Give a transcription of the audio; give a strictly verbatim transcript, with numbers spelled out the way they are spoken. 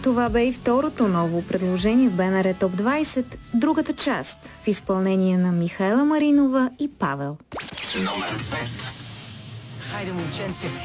Това бе и второто ново предложение в БНР Топ двайсет, другата част в изпълнение на Михайла Маринова и Павел. Номер пет. Хайде, момченце,